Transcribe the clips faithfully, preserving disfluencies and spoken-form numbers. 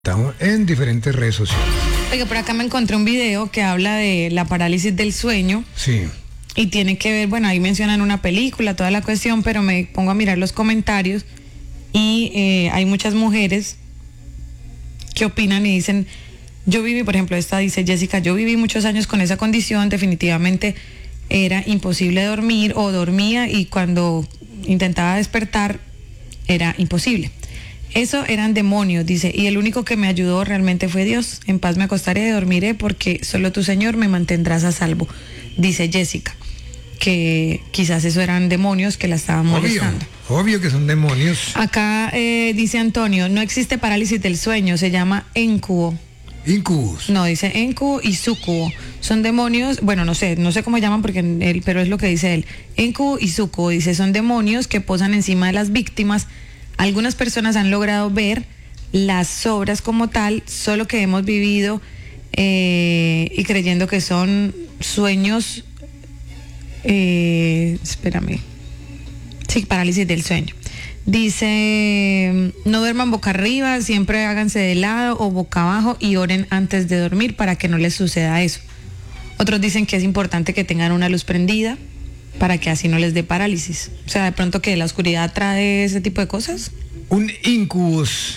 en diferentes redes sociales. Oiga, por acá me encontré un video que habla de la parálisis del sueño. Sí. Y tiene que ver, bueno, ahí mencionan una película, toda la cuestión, pero me pongo a mirar los comentarios y eh, hay muchas mujeres que opinan y dicen, yo viví, por ejemplo, esta dice Jessica, yo viví muchos años con esa condición, definitivamente era imposible dormir o dormía y cuando intentaba despertar era imposible. Eso eran demonios, dice, y el único que me ayudó realmente fue Dios. En paz me acostaré y dormiré porque solo tu Señor me mantendrás a salvo, dice Jessica, que quizás eso eran demonios que la estaban molestando. Obvio, obvio que son demonios. Acá eh, dice Antonio, no existe parálisis del sueño, se llama éncubo. Incubus. No, dice éncubo y súcubo. Son demonios, bueno, no sé, no sé cómo llaman porque él, pero es lo que dice él. Éncubo y súcubo, dice, son demonios que posan encima de las víctimas. Algunas personas han logrado ver las obras como tal, solo que hemos vivido eh, y creyendo que son sueños, eh, espérame, sí, parálisis del sueño. Dice, no duerman boca arriba, siempre háganse de lado o boca abajo y oren antes de dormir para que no les suceda eso. Otros dicen que es importante que tengan una luz prendida para que así no les dé parálisis. O sea, de pronto que la oscuridad trae ese tipo de cosas. Un incubus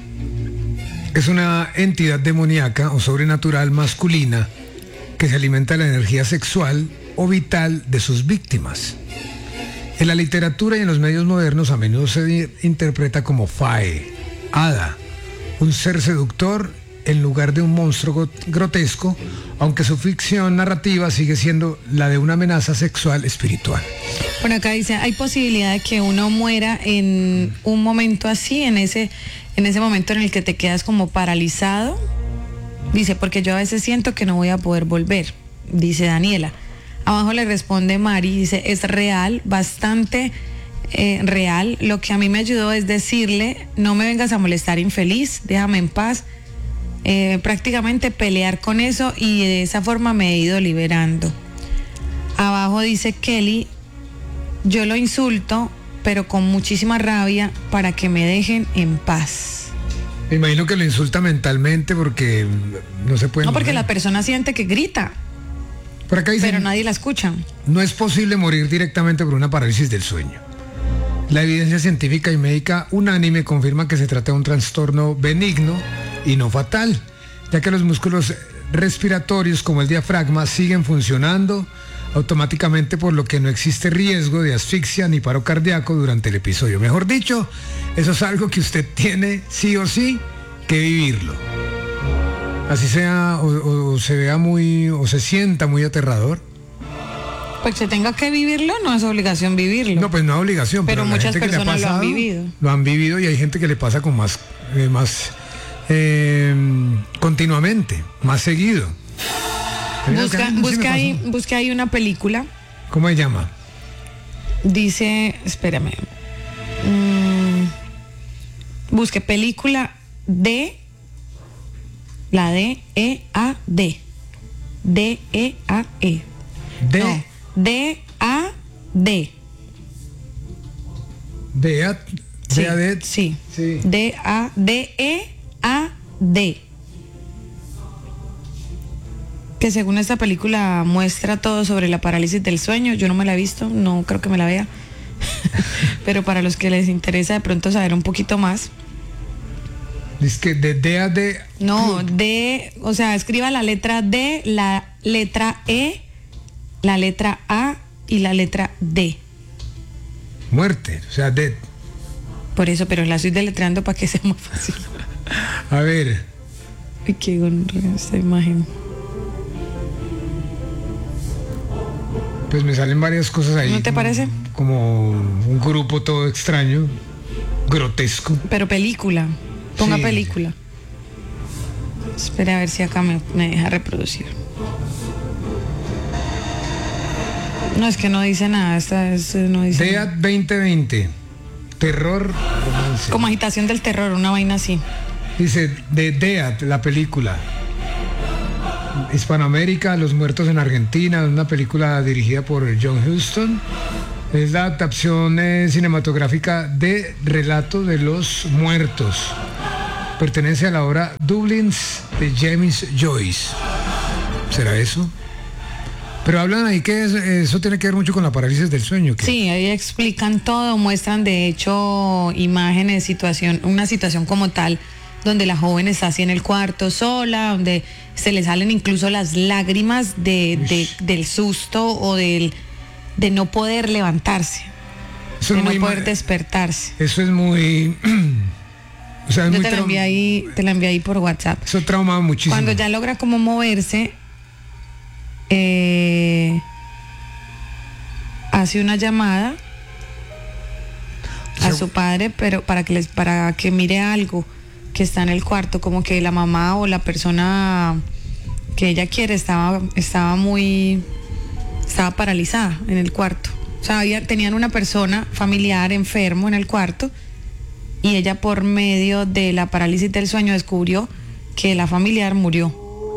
es una entidad demoníaca o sobrenatural masculina que se alimenta de la energía sexual o vital de sus víctimas. En la literatura y en los medios modernos a menudo se interpreta como fae, hada, un ser seductor en lugar de un monstruo grotesco, aunque su ficción narrativa sigue siendo la de una amenaza sexual espiritual. Bueno, acá dice, hay posibilidad de que uno muera en un momento así, en ese, en ese momento en el que te quedas como paralizado. Dice, porque yo a veces siento que no voy a poder volver, dice Daniela. Abajo le responde Mari, dice, es real, bastante eh, real. Lo que a mí me ayudó es decirle, no me vengas a molestar, infeliz, déjame en paz. Eh, prácticamente pelear con eso y de esa forma me he ido liberando. Abajo dice Kelly, yo lo insulto, pero con muchísima rabia para que me dejen en paz. Me imagino que lo insulta mentalmente porque no se puede... No, porque la persona siente que grita. Por acá dicen, pero nadie la escucha. No es posible morir directamente por una parálisis del sueño. La evidencia científica y médica unánime confirma que se trata de un trastorno benigno y no fatal, ya que los músculos respiratorios como el diafragma siguen funcionando automáticamente, por lo que no existe riesgo de asfixia ni paro cardíaco durante el episodio. Mejor dicho, eso es algo que usted tiene sí o sí que vivirlo. Así sea, o, o se vea muy, o se sienta muy aterrador. Pues que tenga que vivirlo, no es obligación vivirlo. No, pues no es obligación. Pero, pero muchas personas pasado, lo han vivido. Lo han vivido y hay gente que le pasa con más, eh, más eh, continuamente, más seguido. Busca, busca, ahí, busca ahí una película. ¿Cómo se llama? Dice, espérame. Mm, busque película de... La D, E, A, D. D, E, A, E. D. No, D, A, D. D, A, sí, D, A, D. Sí. sí. D, A, D, E, A, D. Que según esta película muestra todo sobre la parálisis del sueño. Yo no me la he visto, no creo que me la vea. Pero para los que les interesa de pronto saber un poquito más. Es que de D a D. No, D, o sea, escriba la letra D, la letra E, la letra A y la letra D. Muerte, o sea, dead. Por eso, pero la estoy deletreando para que sea más fácil. A ver. Ay, qué gonorrea esta imagen. Pues me salen varias cosas ahí. ¿No te como, parece? Como un grupo todo extraño, grotesco. Pero película. Ponga sí. película. Espera a ver si acá me, me deja reproducir. No, es que no dice nada. Esta es, no dice D E A T veinte veinte. Terror, romance. Como agitación del terror, una vaina así. Dice de D E A T, la película. Hispanoamérica, Los Muertos en Argentina, una película dirigida por John Huston. Es la adaptación eh, cinematográfica de Relato de los Muertos. pertenece a la obra Dublins de James Joyce. ¿Será eso? Pero hablan ahí que es, eso tiene que ver mucho con la parálisis del sueño. ¿Qué? Sí, ahí explican todo, muestran de hecho imágenes, situación, una situación como tal, donde la joven está así en el cuarto sola, donde se le salen incluso las lágrimas de, de, del susto o del, de no poder levantarse, eso de es no muy poder ma- despertarse. Eso es muy... o sea, es Yo muy te la trau- envié ahí, te la envié ahí por WhatsApp. Eso trauma muchísimo. Cuando ya logra como moverse, eh, hace una llamada a O sea, su padre, pero para que les, para que mire algo que está en el cuarto, como que la mamá o la persona que ella quiere estaba, estaba muy, estaba paralizada en el cuarto. O sea, había- tenían una persona familiar enfermo en el cuarto y ella por medio de la parálisis del sueño descubrió que la familiar murió.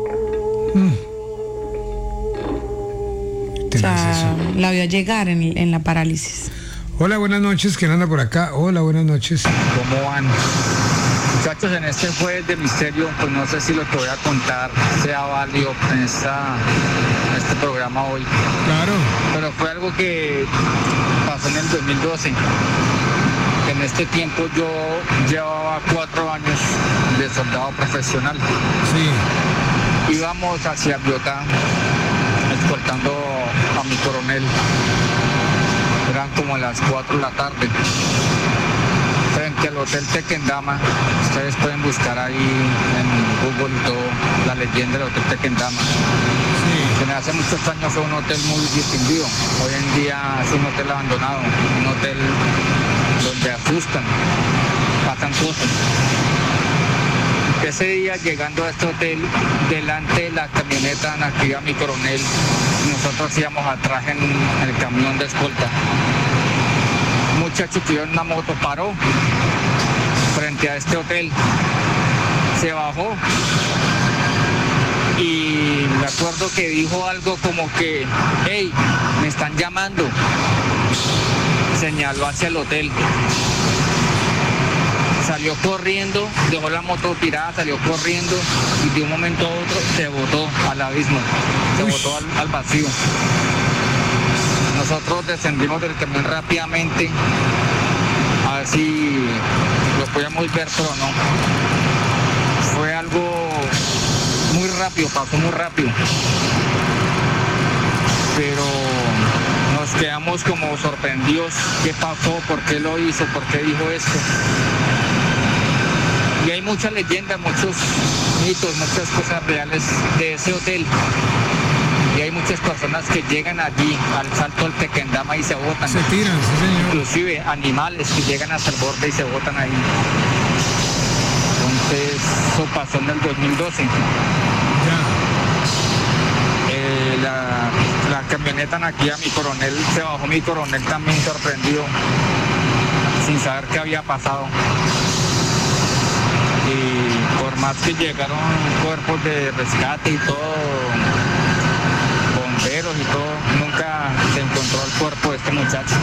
O tenaz sea, eso. la vio llegar en, en la parálisis. Hola, buenas noches. ¿Quién anda por acá? Hola, buenas noches. ¿Cómo van? Muchachos, en este jueves de misterio, pues no sé si lo que voy a contar sea válido en, esta, en este programa hoy, Claro. pero fue algo que pasó en el dos mil doce. En este tiempo yo llevaba cuatro años de soldado profesional. Sí. Íbamos hacia Biotá, escoltando a mi coronel. Eran como las cuatro de la tarde. Frente al Hotel Tequendama, ustedes pueden buscar ahí en Google y todo, la leyenda del Hotel Tequendama. Sí. Que hace muchos años fue un hotel muy distinguido. Hoy en día es un hotel abandonado, un hotel donde asustan, pasan cosas. Ese día, llegando a este hotel, delante de la camioneta nativa mi coronel, nosotros íbamos atrás en, en el camión de escolta. Un muchacho que iba en una moto paró frente a este hotel, se bajó y me acuerdo que dijo algo como que, hey, me están llamando. Señaló hacia el hotel. Salió corriendo, dejó la moto tirada, salió corriendo y de un momento a otro se botó al abismo, se botó al, al vacío. Nosotros descendimos del camión rápidamente a ver si lo podíamos ver, pero no. Fue algo muy rápido, pasó muy rápido. Pero nos quedamos como sorprendidos. ¿Qué pasó? ¿Por qué lo hizo? ¿Por qué dijo esto? Y hay muchas leyendas, muchos mitos, muchas cosas reales de ese hotel. Y hay muchas personas que llegan allí al salto del Tequendama y se botan. Se tiran, sí, señor. Inclusive animales que llegan hasta el borde y se botan ahí. Entonces, eso pasó en el dos mil doce. Ya. Eh, la, la camioneta naquía, mi coronel, se bajó mi coronel también sorprendido, sin saber qué había pasado. Y por más que llegaron cuerpos de rescate y todo, bomberos y todo, nunca se encontró el cuerpo de este muchacho.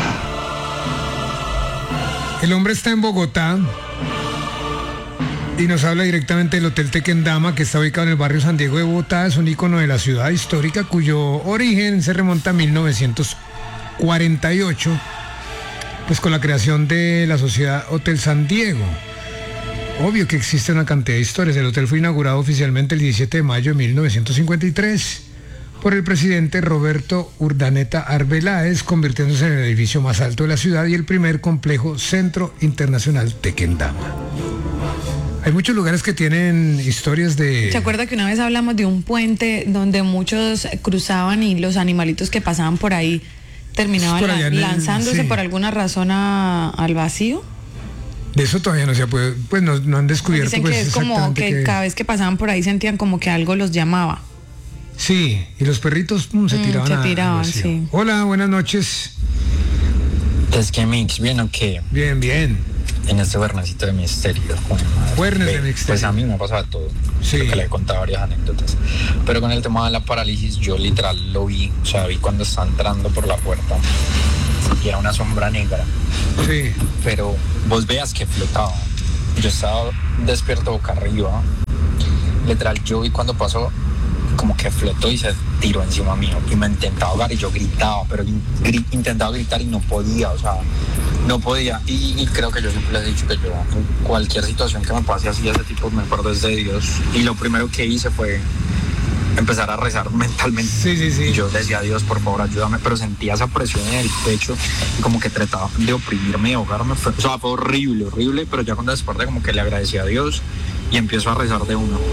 El hombre está en Bogotá y nos habla directamente del Hotel Tequendama, que está ubicado en el barrio San Diego de Bogotá. Es un ícono de la ciudad histórica cuyo origen se remonta a mil novecientos cuarenta y ocho, pues con la creación de la sociedad Hotel San Diego. Obvio que existe una cantidad de historias. El hotel fue inaugurado oficialmente el diecisiete de mayo de mil novecientos cincuenta y tres por el presidente Roberto Urdaneta Arbeláez, convirtiéndose en el edificio más alto de la ciudad y el primer complejo Centro Internacional Tequendama. Hay muchos lugares que tienen historias de... ¿Se acuerda que una vez hablamos de un puente donde muchos cruzaban y los animalitos que pasaban por ahí terminaban Por allá en el- lanzándose sí. por alguna razón a- al vacío? De eso todavía no se ha podido, pues no, no han descubierto. Dicen pues, que es como exactamente que qué- cada vez que pasaban por ahí sentían como que algo los llamaba. Sí, y los perritos pum, se Mm, tiraban se a- al tiraban, vacío. sí. Hola, buenas noches. Es que Mix, bien o qué, Bien, bien. en este vernecito de misterio. Juan, madre. Viernes de Ve, misterio. Pues a mí me ha pasado todo. Sí. Creo que le he contado varias anécdotas. Pero con el tema de la parálisis, yo literal lo vi. O sea, vi cuando estaba entrando por la puerta y era una sombra negra. Sí. Pero vos veas que flotaba. yo estaba despierto boca arriba. Literal, yo vi cuando pasó, como que flotó y se tiró encima mío. Y me intentaba ahogar y yo gritaba, pero gri- intentaba gritar y no podía, o sea, no podía. Y, y creo que yo siempre les he dicho que yo, en cualquier situación que me pase así, ese tipo, me acuerdo es de Dios. Y lo primero que hice fue empezar a rezar mentalmente. Sí, sí, sí. Y yo decía, Dios, por favor, ayúdame, pero sentía esa presión en el pecho y como que trataba de oprimirme y ahogarme. Fue, o sea, fue horrible, horrible, pero ya cuando desperté como que le agradecí a Dios y empiezo a rezar de uno.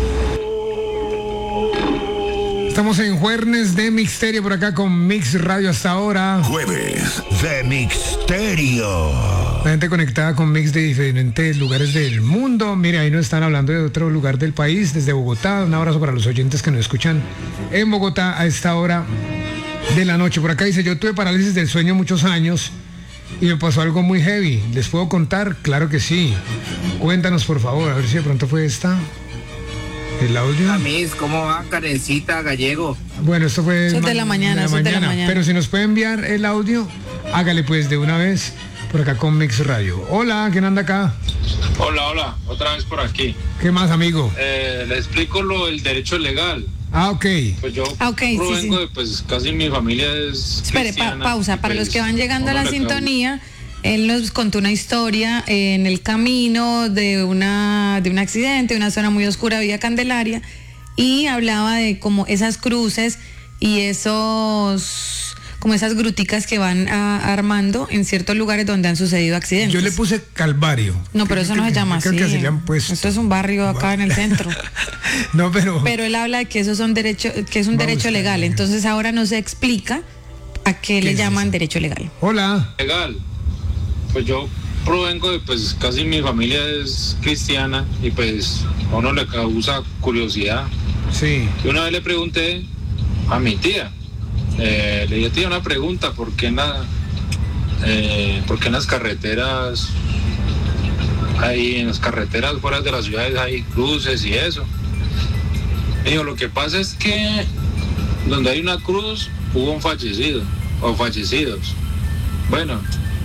Estamos en Jueves de Mixterio por acá con Mix Radio hasta ahora. Jueves de Mixterio. La gente conectada con Mix de diferentes lugares del mundo. Mire, ahí nos están hablando de otro lugar del país, desde Bogotá. Un abrazo para los oyentes que nos escuchan en Bogotá a esta hora de la noche. Por acá dice, yo tuve parálisis del sueño muchos años y me pasó algo muy heavy. ¿Les puedo contar? Claro que sí. Cuéntanos, por favor, a ver si de pronto fue esta. El audio. Amis, ¿cómo va, Karencita Gallego? Bueno, esto fue Eso es de la mañana, eso es de la mañana. Pero si nos puede enviar el audio, hágale pues de una vez por acá con Mix Radio. Hola, ¿quién anda acá? Hola, hola, otra vez por aquí. ¿Qué más, amigo? Eh, le explico lo del derecho legal. Ah, ok. Pues yo Ah, okay, provengo sí, sí. de, pues casi mi familia es Espere, pa- cristiana, pausa. y, Para pues, los que van llegando a uno la le sintonía, él nos contó una historia en el camino de una de un accidente, una zona muy oscura, Vía Candelaria, y hablaba de como esas cruces y esos, como esas gruticas que van a- armando en ciertos lugares donde han sucedido accidentes. Yo le puse Calvario. No, pero eso no se llama así. Creo que así le han puesto. Esto es un barrio acá en el centro. No, pero... Pero él habla de que esos son derechos, que es un Vamos derecho a ver. legal. Entonces ahora nos explica a qué le es llaman eso? derecho legal. Hola. legal. Pues yo provengo de, pues casi mi familia es cristiana y pues a uno le causa curiosidad. Sí. Y una vez le pregunté a mi tía, eh, le dije, tía, una pregunta, ¿por qué en, la, eh, ¿por qué en las carreteras, hay, en las carreteras fuera de las ciudades hay cruces y eso? Me dijo, lo que pasa es que donde hay una cruz hubo un fallecido o fallecidos. Bueno,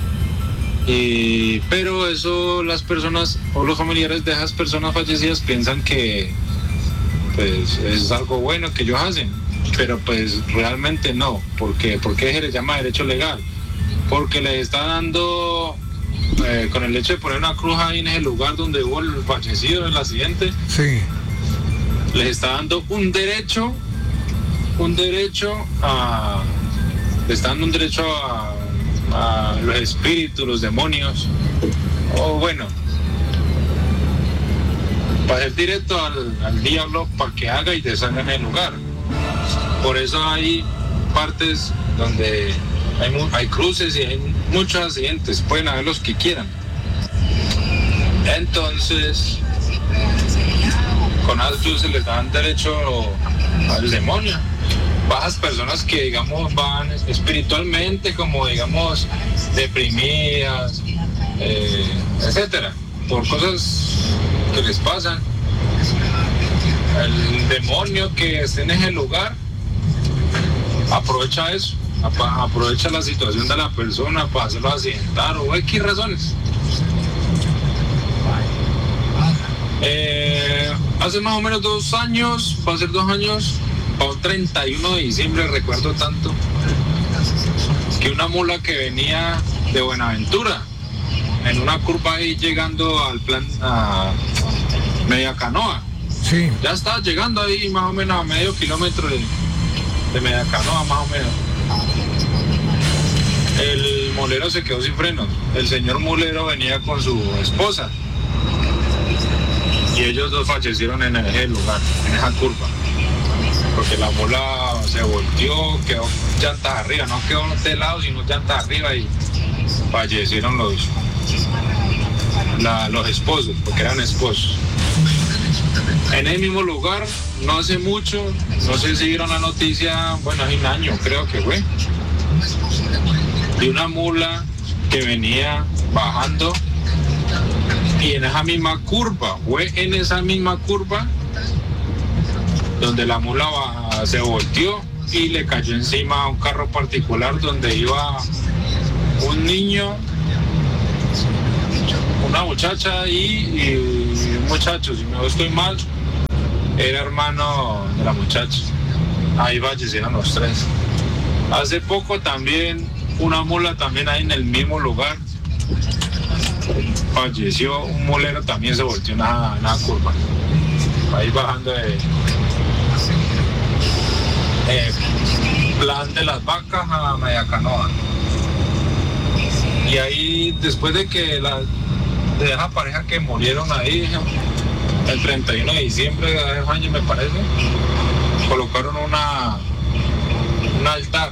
y, pero eso las personas o los familiares de esas personas fallecidas piensan que pues es algo bueno que ellos hacen, pero pues realmente no. ¿Por qué? ¿Por qué se le llama derecho legal? Porque les está dando, eh, con el hecho de poner una cruz ahí en ese lugar donde hubo el fallecido en el accidente, Sí. les está dando un derecho, un derecho a, le está dando un derecho a, a los espíritus, los demonios, o bueno, para ir directo al, al diablo para que haga y deshaga en el lugar. Por eso hay partes donde hay, mu- hay cruces y hay muchos accidentes, pueden haber los que quieran. Entonces, con las cruces les dan derecho al demonio. Bajas personas que, digamos, van espiritualmente, como, digamos, deprimidas, eh, etcétera, por cosas que les pasan. El demonio que esté en ese lugar aprovecha eso, apa- aprovecha la situación de la persona para hacerlo accidentar o X razones. Eh, hace más o menos dos años, va a ser dos años, o treinta y uno de diciembre, recuerdo tanto, que una mula que venía de Buenaventura, en una curva ahí llegando al plan, a Media Canoa, Sí. ya estaba llegando ahí más o menos a medio kilómetro de, de Media Canoa, más o menos. El mulero se quedó sin frenos. El señor mulero venía con su esposa y ellos dos fallecieron en ese lugar, en esa curva, porque la mula se volteó, quedó llantas arriba, no quedó de lado sino llantas arriba y fallecieron los la- los esposos, porque eran esposos. En el mismo lugar, no hace mucho, no sé si vieron la noticia, bueno, hace un año creo que fue, de una mula que venía bajando y en esa misma curva, fue en esa misma curva donde la mula baja- se volteó y le cayó encima a un carro particular donde iba un niño, una muchacha y, y un muchacho, si no estoy mal, era hermano de la muchacha. Ahí fallecieron los tres. Hace poco también una mula también ahí en el mismo lugar falleció, un mulero también se volteó en una, una curva, ahí bajando de eh, plan de las vacas a Mediacanoa. Y ahí después de que la, de esa pareja que murieron ahí el treinta y uno de diciembre de ese año me parece, colocaron una un altar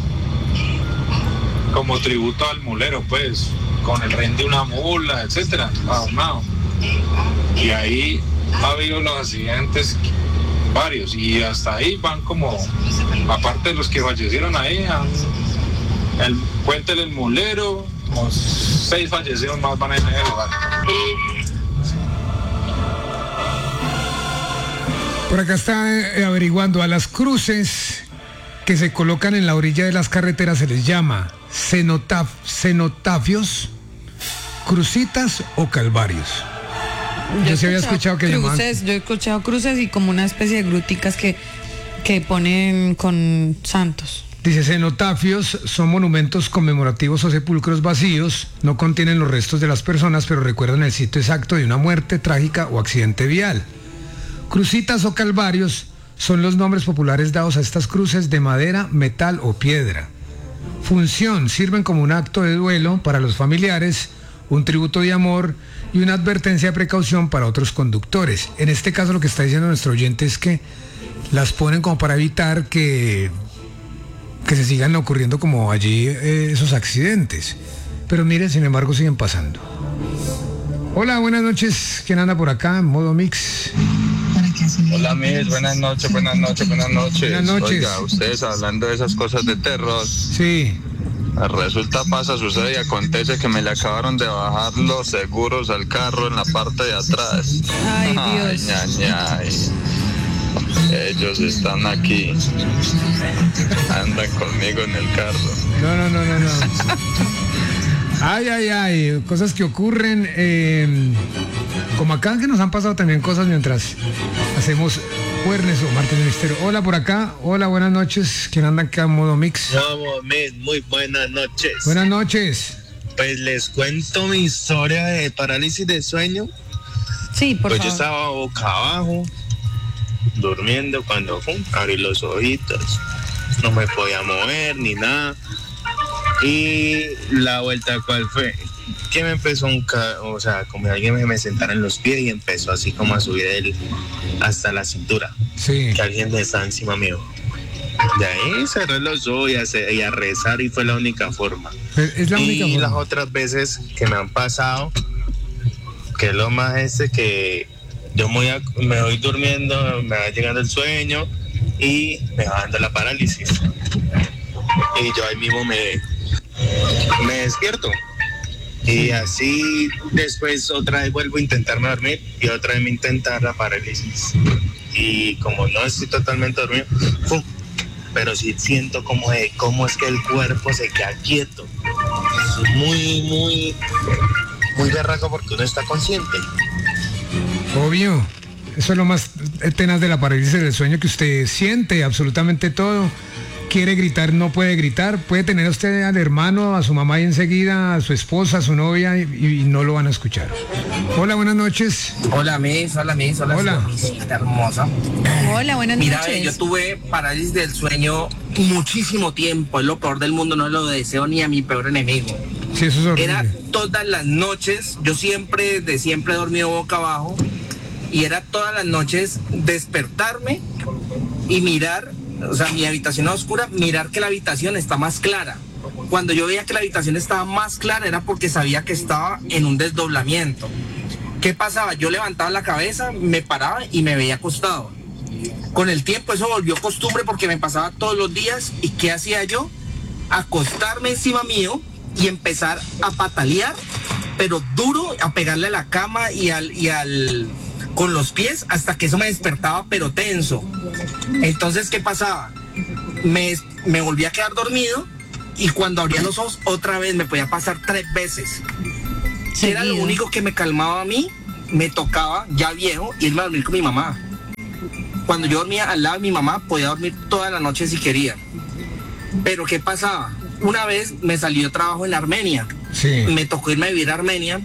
como tributo al mulero, pues, con el rey de una mula, etcétera, adornado. Y ahí ha habido los accidentes varios, y hasta ahí van como, aparte de los que fallecieron ahí, han, el puente del mulero, como seis fallecidos más van en ese lugar. Por acá está eh, averiguando, a las cruces que se colocan en la orilla de las carreteras se les llama cenotaf, cenotafios, crucitas o calvarios. Yo, yo sí había escuchado que cruces, llamaban... yo he escuchado cruces y como una especie de gruticas que, que ponen con santos. Dice, cenotafios son monumentos conmemorativos o sepulcros vacíos, no contienen los restos de las personas, pero recuerdan el sitio exacto de una muerte trágica o accidente vial. Crucitas o calvarios son los nombres populares dados a estas cruces de madera, metal o piedra. Función: sirven como un acto de duelo para los familiares, un tributo de amor y una advertencia de precaución para otros conductores. En este caso lo que está diciendo nuestro oyente es que las ponen como para evitar que, que se sigan ocurriendo como allí eh, esos accidentes. Pero miren, sin embargo, siguen pasando. Hola, buenas noches. ¿Quién anda por acá en modo mix? Hola, mis, buenas noches, buenas noches, buenas noches. Buenas noches. Oiga, ustedes hablando de esas cosas de terror. Sí. Resulta, pasa, sucede y acontece que me le acabaron de bajar los seguros al carro en la parte de atrás. Ay, Dios. Ay, ña, ña. Ellos están aquí. Andan conmigo en el carro. No, no, no, no, no. Ay, ay, ay, cosas que ocurren, eh, como acá que nos han pasado también cosas mientras hacemos Jueves o Martes de Misterio. Hola por acá, hola, buenas noches, ¿quién anda acá en modo mix? Vamos, mis, muy buenas noches. Buenas noches. Pues les cuento mi historia de parálisis de sueño. Sí, por pues favor. Yo estaba boca abajo, durmiendo, cuando pum, abrí los ojitos, no me podía mover ni nada. Y la vuelta, ¿cuál fue? Que me empezó un ca... o sea, como alguien me, me sentara en los pies y empezó así como a subir el, hasta la cintura. Sí. Que alguien estaba encima mío. De ahí cerré los ojos y a, y a rezar, y fue la única forma. Es la única y forma. Las otras veces que me han pasado, que es lo más este, que yo me voy, a, me voy durmiendo, me va llegando el sueño y me va dando la parálisis. Y yo ahí mismo me, me despierto. Y así después otra vez vuelvo a intentarme dormir y otra vez me intentar la parálisis. Y como no estoy totalmente dormido, ¡pum! Pero sí siento como de cómo es que el cuerpo se queda quieto. Es muy, muy, muy berraco porque uno está consciente. Obvio. Eso es lo más tenaz de la parálisis del sueño, que usted siente absolutamente todo. Quiere gritar, no puede gritar. Puede tener a usted al hermano, a su mamá y enseguida, a su esposa, a su novia, y, y no lo van a escuchar. Hola, buenas noches. Hola, Miss, hola, Miss, hola, Hola. Misita hermosa. Hola, buenas Mira, noches. ve, yo tuve parálisis del sueño muchísimo tiempo. Es lo peor del mundo, no lo deseo ni a mi peor enemigo. Sí, eso es horrible. Era todas las noches, yo siempre, de siempre he dormido boca abajo, y era todas las noches despertarme y mirar, o sea, mi habitación oscura, mirar que la habitación está más clara. Cuando yo veía que la habitación estaba más clara era porque sabía que estaba en un desdoblamiento. ¿Qué pasaba? Yo levantaba la cabeza, me paraba y me veía acostado. Con el tiempo eso volvió costumbre porque me pasaba todos los días. ¿Y qué hacía yo? Acostarme encima mío y empezar a patalear, pero duro, a pegarle a la cama y al... Y al con los pies, hasta que eso me despertaba, pero tenso. Entonces, ¿qué pasaba? Me, me volví a quedar dormido, y cuando abría los ojos, otra vez me podía pasar tres veces. que era lo único que me calmaba a mí. Me tocaba, ya viejo, irme a dormir con mi mamá. Cuando yo dormía al lado de mi mamá, podía dormir toda la noche si quería. Pero ¿qué pasaba? Una vez me salió trabajo en Armenia. Sí. Me tocó irme a vivir a Armenia.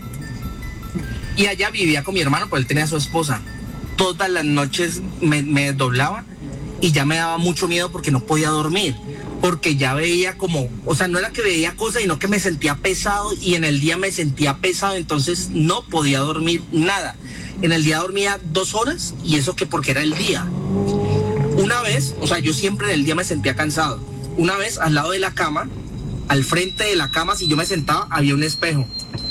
Y allá vivía con mi hermano, pues él tenía a su esposa. Todas las noches me, me desdoblaba y ya me daba mucho miedo porque no podía dormir. Porque ya veía como, o sea, no era que veía cosas, sino que me sentía pesado y en el día me sentía pesado, entonces no podía dormir nada. En el día dormía dos horas y eso que porque era el día. Una vez, o sea, yo siempre en el día me sentía cansado. Una vez al lado de la cama, al frente de la cama, si yo me sentaba, había un espejo.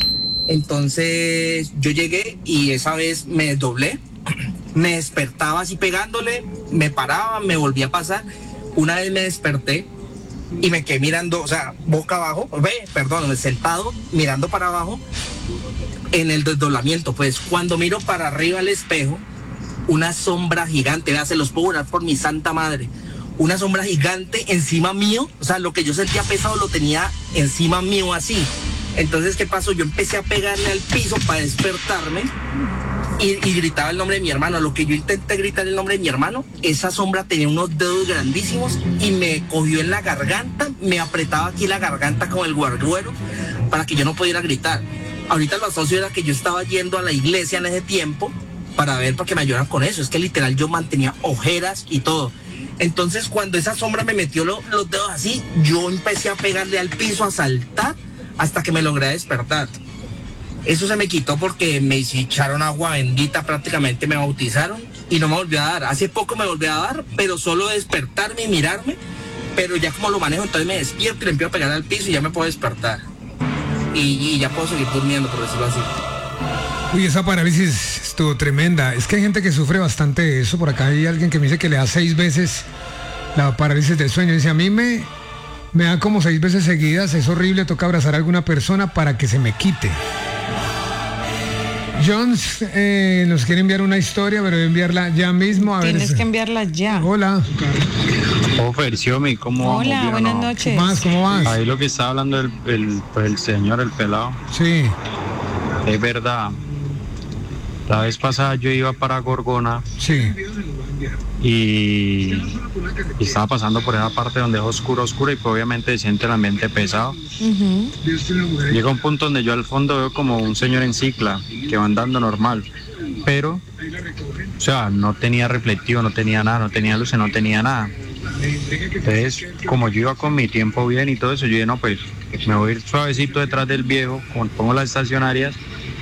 Entonces yo llegué y esa vez me desdoblé, me despertaba así pegándole, me paraba, me volvía a pasar. Una vez me desperté y me quedé mirando, o sea, boca abajo, ve, perdón, sentado, mirando para abajo, en el desdoblamiento. Pues cuando miro para arriba al espejo, una sombra gigante, vea, se los puedo orar por mi santa madre, una sombra gigante encima mío, o sea, lo que yo sentía pesado lo tenía encima mío así. Entonces, ¿qué pasó? Yo empecé a pegarle al piso para despertarme y, y gritaba el nombre de mi hermano. Lo que yo intenté gritar el nombre de mi hermano, esa sombra tenía unos dedos grandísimos y me cogió en la garganta, me apretaba aquí la garganta con el guarduero para que yo no pudiera gritar. Ahorita lo asocio era que yo estaba yendo a la iglesia en ese tiempo para ver, para que me ayudaran con eso. Es que literal yo mantenía ojeras y todo. Entonces cuando esa sombra me metió lo, los dedos así, yo empecé a pegarle al piso, a saltar, hasta que me logré despertar. Eso se me quitó porque me echaron agua bendita, prácticamente me bautizaron y no me volvió a dar. Hace poco me volvió a dar, pero solo despertarme y mirarme, pero ya como lo manejo, entonces me despierto y le empiezo a pegar al piso y ya me puedo despertar. Y, y ya puedo seguir durmiendo, por decirlo así. Uy, esa parálisis estuvo tremenda. Es que hay gente que sufre bastante de eso. Por acá hay alguien que me dice que le da seis veces la parálisis del sueño. Dice, a mí me, me da como seis veces seguidas. Es horrible, toca abrazar a alguna persona para que se me quite. Jones eh, nos quiere enviar una historia, pero debe enviarla ya mismo. A Tienes ver, que enviarla ya. Hola. Oferciomi, ¿cómo Hola, vamos? buenas ¿No? noches. ¿Cómo vas? ¿Cómo vas? Ahí lo que está hablando el, el, pues el señor, el pelado. Sí. Es verdad. La vez pasada yo iba para Gorgona. Sí. Y, y estaba pasando por esa parte donde es oscuro, oscuro y pues obviamente se siente el ambiente pesado. Uh-huh. Llega un punto donde yo al fondo veo como un señor en cicla que va andando normal, pero, o sea, no tenía reflectivo, no tenía nada, no tenía luces, no tenía nada. Entonces, como yo iba con mi tiempo bien y todo eso, yo dije, no, pues me voy a ir suavecito detrás del viejo, pongo las estacionarias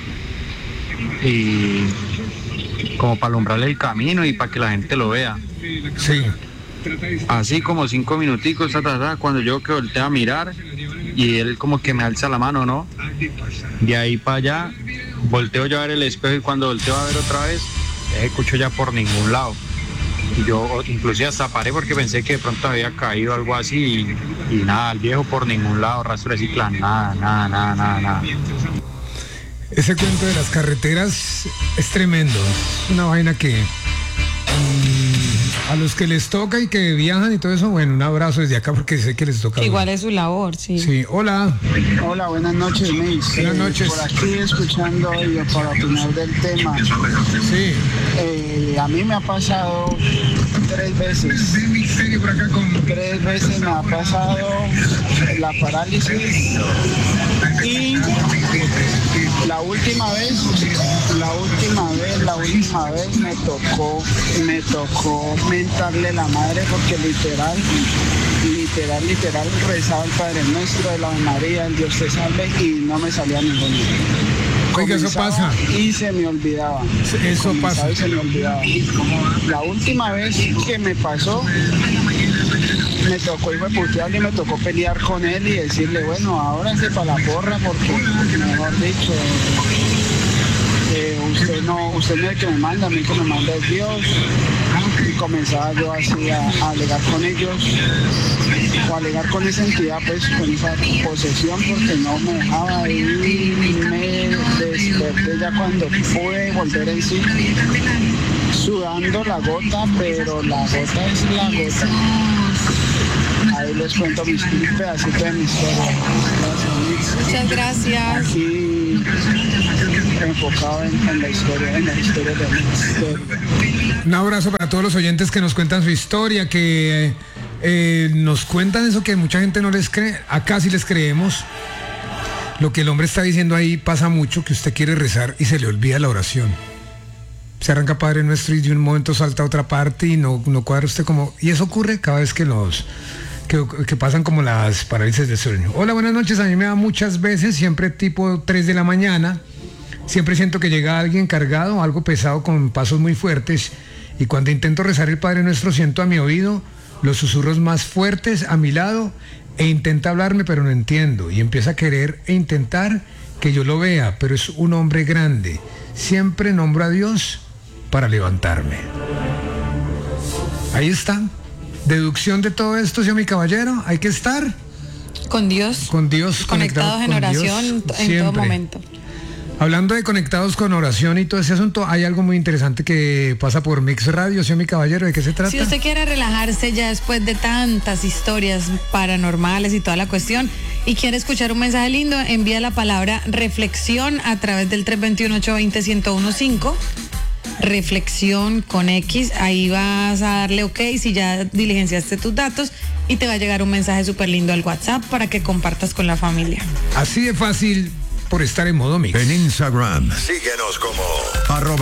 y como para alumbrarle el camino y para que la gente lo vea. Sí. Así como cinco minuticos, ta, ta, ta, cuando yo que volteo a mirar y él como que me alza la mano, ¿no? De ahí para allá, volteo yo a ver el espejo y cuando volteo a ver otra vez, escucho ya por ningún lado. Y yo inclusive hasta paré porque pensé que de pronto había caído algo así y, y nada, el viejo por ningún lado, rastro de cicla, nada, nada, nada, nada, nada. Ese cuento de las carreteras es tremendo. Es una vaina que um, a los que les toca y que viajan y todo eso, bueno, un abrazo desde acá porque sé que les toca. Igual es su labor, sí. Sí, hola. Hola, buenas noches, Meis. Buenas noches. Por aquí escuchando y para opinar del tema. Sí. Eh, a mí me ha pasado tres veces. Tres veces me ha pasado la parálisis y la última vez, la última vez, la última vez me tocó, me tocó mentarle la madre porque literal, literal, literal rezaba el Padre Nuestro, de la Ave María, el Dios te salve y no me salía ninguno. Oiga, eso pasa. Y se me olvidaba. Eso pasa. Y se me olvidaba. La última vez que me pasó, me tocó irme putearle y me tocó pelear con él y decirle, bueno, ahora se para la porra porque, mejor dicho, eh, usted no, usted no es el que me manda, a mí que me manda es Dios. Y comenzaba yo así a, a alegar con ellos, o a alegar con esa entidad, pues con esa posesión, porque no me dejaba y me desperté ya cuando pude volver en sí, sudando la gota, pero la gota es la gota. Ahí les cuento mis, un pedacito de mi historia. Muchas gracias. Aquí enfocado en, en la historia, en la historia de misterio. Un abrazo para todos los oyentes que nos cuentan su historia, que eh, nos cuentan eso que mucha gente no les cree. Acá sí les creemos. Lo que el hombre está diciendo ahí pasa mucho, que usted quiere rezar y se le olvida la oración. Se arranca Padre Nuestro y de un momento salta a otra parte y no, no cuadra usted como... Y eso ocurre cada vez que los... Que, que pasan como las parálisis de sueño. Hola, buenas noches. A mí me da muchas veces, siempre tipo tres de la mañana. Siempre siento que llega alguien cargado, algo pesado con pasos muy fuertes. Y cuando intento rezar el Padre Nuestro, siento a mi oído los susurros más fuertes a mi lado e intenta hablarme, pero no entiendo. Y empieza a querer e intentar que yo lo vea, pero es un hombre grande. Siempre nombro a Dios para levantarme. Ahí está. Deducción de todo esto, señor mi caballero. Hay que estar con Dios. Con Dios. Conectados en oración en siempre. Todo momento. Hablando de conectados con oración y todo ese asunto, hay algo muy interesante que pasa por Mix Radio, señor mi caballero. ¿De qué se trata? Si usted quiere relajarse ya después de tantas historias paranormales y toda la cuestión y quiere escuchar un mensaje lindo, envía la palabra reflexión a través del tres dos uno, ocho dos cero, uno cero uno cinco. Reflexión con X, ahí vas a darle OK si ya diligenciaste tus datos y te va a llegar un mensaje súper lindo al WhatsApp para que compartas con la familia. Así de fácil por estar en modo Mix. En Instagram, síguenos como arroba